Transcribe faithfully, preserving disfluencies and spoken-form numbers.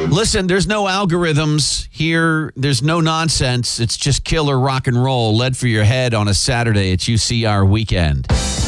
Listen, there's no algorithms here. There's no nonsense. It's just killer rock and roll led for your head on a Saturday at U C R Weekend.